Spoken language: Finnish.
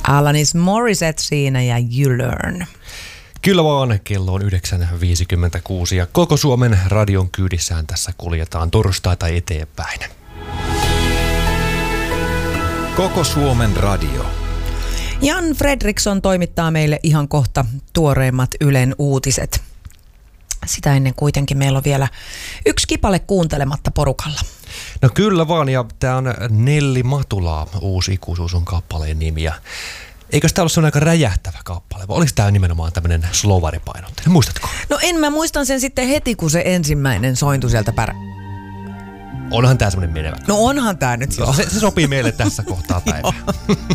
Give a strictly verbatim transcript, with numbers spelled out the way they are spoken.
Alanis Morissette siinä ja You Learn. Kyllä vaan, kello on yhdeksän viisikymmentäkuusi ja koko Suomen radion kyydissään tässä kuljetaan torstaita eteenpäin. Koko Suomen radio. Jan Fredriksson toimittaa meille ihan kohta tuoreimmat Ylen uutiset. Sitä ennen kuitenkin meillä on vielä yksi kipale kuuntelematta porukalla. No kyllä vaan, ja tämä on Nelli Matulaa, Uusi ikuisuus on kappaleen nimi. Ja eikö tämä ollut sellainen aika räjähtävä kappale, vai oliko tämä nimenomaan tämmöinen slovaripainotteinen? Muistatko? No en mä muistan sen sitten heti, kun se ensimmäinen sointui sieltä pär... Onhan tämä semmoinen menevä. No onhan tämä nyt jo. Se, se sopii meille tässä kohtaa päivää.